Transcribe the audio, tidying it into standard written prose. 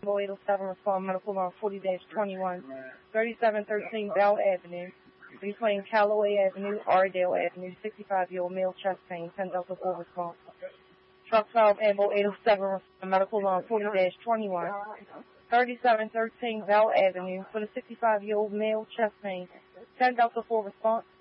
807 respond medical law 40-21, 3713 Bell Avenue, between Callaway Avenue, Ardale Avenue, 65-year-old male chest pain, 10 Delta 4 response. Truck 12 Ambo 807 respond medical law 40-21, 3713 Bell Avenue for the 65-year-old male chest pain, 10 Delta 4 response.